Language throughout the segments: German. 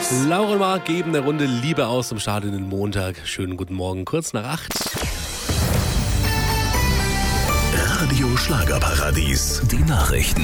Laura und Marc geben eine Runde Liebe aus zum Start in den Montag. Schönen guten Morgen, kurz nach 8. Radio Schlagerparadies, die Nachrichten.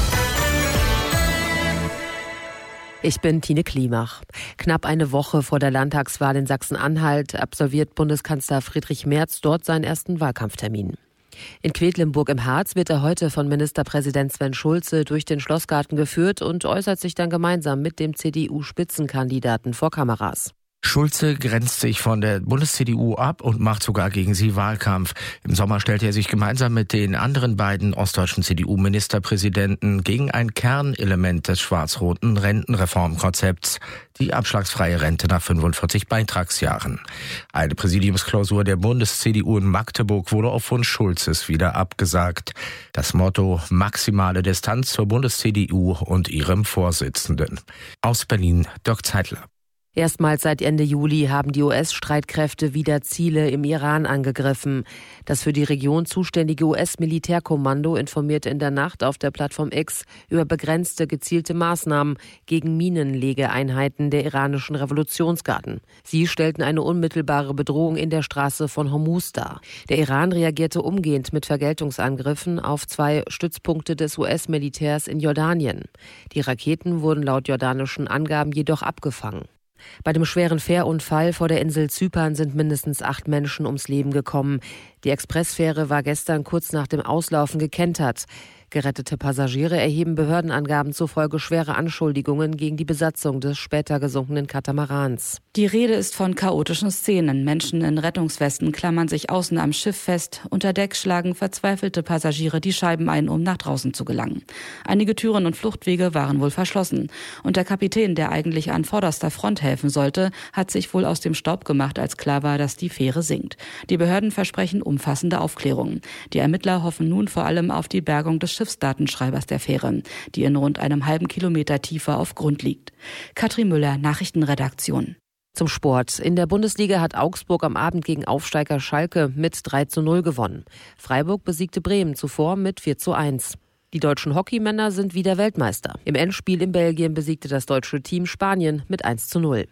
Ich bin Tine Klimach. Knapp eine Woche vor der Landtagswahl in Sachsen-Anhalt absolviert Bundeskanzler Friedrich Merz dort seinen ersten Wahlkampftermin. In Quedlinburg im Harz wird er heute von Ministerpräsident Sven Schulze durch den Schlossgarten geführt und äußert sich dann gemeinsam mit dem CDU-Spitzenkandidaten vor Kameras. Schulze grenzt sich von der Bundes-CDU ab und macht sogar gegen sie Wahlkampf. Im Sommer stellte er sich gemeinsam mit den anderen beiden ostdeutschen CDU-Ministerpräsidenten gegen ein Kernelement des schwarz-roten Rentenreformkonzepts, die abschlagsfreie Rente nach 45 Beitragsjahren. Eine Präsidiumsklausur der Bundes-CDU in Magdeburg wurde auf Wunsch Schulzes wieder abgesagt. Das Motto: maximale Distanz zur Bundes-CDU und ihrem Vorsitzenden. Aus Berlin, Dirk Zeitler. Erstmals seit Ende Juli haben die US-Streitkräfte wieder Ziele im Iran angegriffen. Das für die Region zuständige US-Militärkommando informierte in der Nacht auf der Plattform X über begrenzte, gezielte Maßnahmen gegen Minenlegeeinheiten der iranischen Revolutionsgarden. Sie stellten eine unmittelbare Bedrohung in der Straße von Hormuz dar. Der Iran reagierte umgehend mit Vergeltungsangriffen auf 2 Stützpunkte des US-Militärs in Jordanien. Die Raketen wurden laut jordanischen Angaben jedoch abgefangen. Bei dem schweren Fährunfall vor der Insel Zypern sind mindestens 8 Menschen ums Leben gekommen. Die Expressfähre war gestern kurz nach dem Auslaufen gekentert. Gerettete Passagiere erheben Behördenangaben zufolge schwere Anschuldigungen gegen die Besatzung des später gesunkenen Katamarans. Die Rede ist von chaotischen Szenen. Menschen in Rettungswesten klammern sich außen am Schiff fest. Unter Deck schlagen verzweifelte Passagiere die Scheiben ein, um nach draußen zu gelangen. Einige Türen und Fluchtwege waren wohl verschlossen. Und der Kapitän, der eigentlich an vorderster Front helfen sollte, hat sich wohl aus dem Staub gemacht, als klar war, dass die Fähre sinkt. Die Behörden versprechen umfassende Aufklärungen. Die Ermittler hoffen nun vor allem auf die Bergung des Schiffsdatenschreibers der Fähre, die in rund einem halben Kilometer Tiefe auf Grund liegt. Katrin Müller, Nachrichtenredaktion. Zum Sport. In der Bundesliga hat Augsburg am Abend gegen Aufsteiger Schalke mit 3:0 gewonnen. Freiburg besiegte Bremen zuvor mit 4:1. Die deutschen Hockeymänner sind wieder Weltmeister. Im Endspiel in Belgien besiegte das deutsche Team Spanien mit 1:0.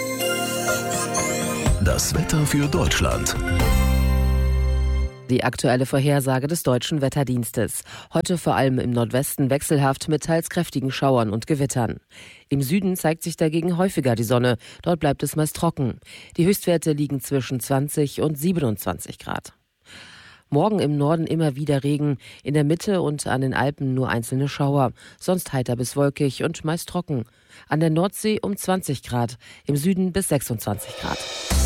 Das Wetter für Deutschland. Die aktuelle Vorhersage des Deutschen Wetterdienstes. Heute vor allem im Nordwesten wechselhaft mit teils kräftigen Schauern und Gewittern. Im Süden zeigt sich dagegen häufiger die Sonne. Dort bleibt es meist trocken. Die Höchstwerte liegen zwischen 20 und 27 Grad. Morgen im Norden immer wieder Regen, in der Mitte und an den Alpen nur einzelne Schauer. Sonst heiter bis wolkig und meist trocken. An der Nordsee um 20 Grad, im Süden bis 26 Grad.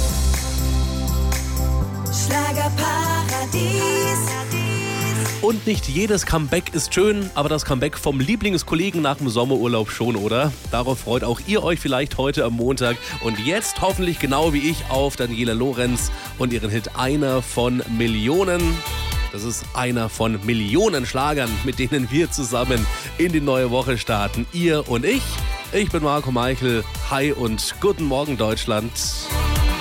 Und nicht jedes Comeback ist schön, aber das Comeback vom Lieblingskollegen nach dem Sommerurlaub schon, oder? Darauf freut auch ihr euch vielleicht heute am Montag. Und jetzt hoffentlich genau wie ich auf Daniela Lorenz und ihren Hit Einer von Millionen. Das ist einer von Millionen Schlagern, mit denen wir zusammen in die neue Woche starten. Ihr und ich. Ich bin Marco Meichel. Hi und guten Morgen, Deutschland.